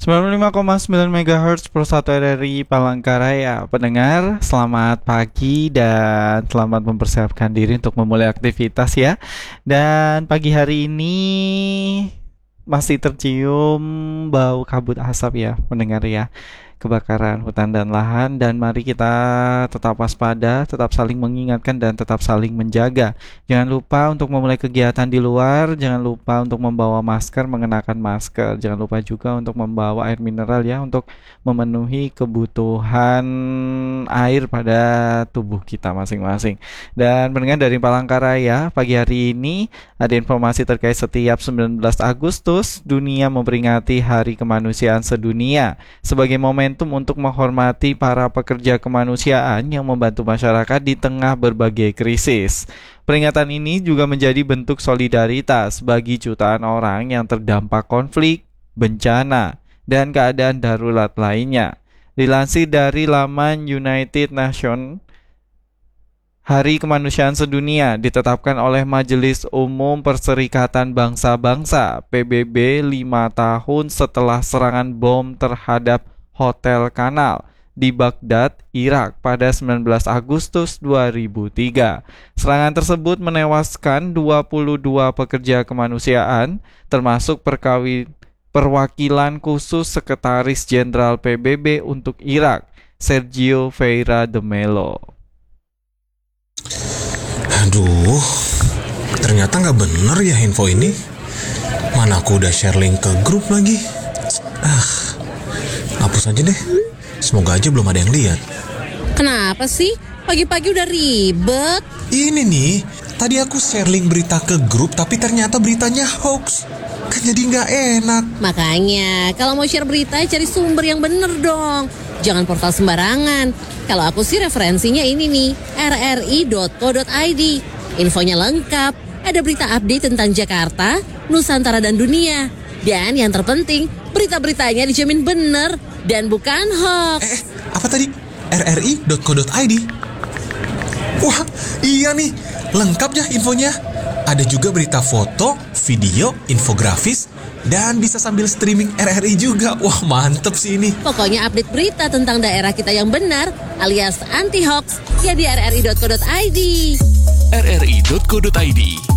95,9 MHz Pro 1 RRI Palangkaraya. Pendengar, selamat pagi dan selamat mempersiapkan diri untuk memulai aktivitas ya. Dan pagi hari ini masih tercium bau kabut asap ya, pendengar ya. Kebakaran hutan dan lahan, dan mari kita tetap waspada, tetap saling mengingatkan dan tetap saling menjaga. Jangan lupa untuk memulai kegiatan di luar, jangan lupa untuk membawa masker, mengenakan masker. Jangan lupa juga untuk membawa air mineral ya, untuk memenuhi kebutuhan air pada tubuh kita masing-masing. Dan pendengar dari Palangkaraya, pagi hari ini ada informasi terkait setiap 19 Agustus dunia memperingati Hari Kemanusiaan Sedunia sebagai momentum untuk menghormati para pekerja kemanusiaan yang membantu masyarakat di tengah berbagai krisis. Peringatan ini juga menjadi bentuk solidaritas bagi jutaan orang yang terdampak konflik, bencana, dan keadaan darurat lainnya. Dilansir dari laman United Nations, Hari Kemanusiaan Sedunia ditetapkan oleh Majelis Umum Perserikatan Bangsa-Bangsa PBB 5 tahun setelah serangan bom terhadap Hotel Kanal di Baghdad, Irak pada 19 Agustus 2003. Serangan tersebut menewaskan 22 pekerja kemanusiaan, termasuk perwakilan khusus Sekretaris Jenderal PBB untuk Irak, Sergio Vieira de Mello. Aduh, ternyata nggak bener ya info ini. Mana aku udah share link ke grup lagi. Hapus aja deh. Semoga aja belum ada yang lihat. Kenapa sih? Pagi-pagi udah ribet. Ini nih, tadi aku share link berita ke grup, tapi ternyata beritanya hoax. Kan jadi nggak enak. Makanya, kalau mau share berita, cari sumber yang bener dong. Jangan portal sembarangan. Kalau aku sih referensinya ini nih, rri.co.id. Infonya lengkap, ada berita update tentang Jakarta, Nusantara, dan dunia. Dan yang terpenting, berita-beritanya dijamin bener dan bukan hoax. Apa tadi? rri.co.id? Wah, iya nih, lengkap ya infonya. Ada juga berita foto, video, infografis, dan bisa sambil streaming RRI juga. Wah, mantep sih ini. Pokoknya update berita tentang daerah kita yang benar alias anti-hoax ya di rri.co.id. rri.co.id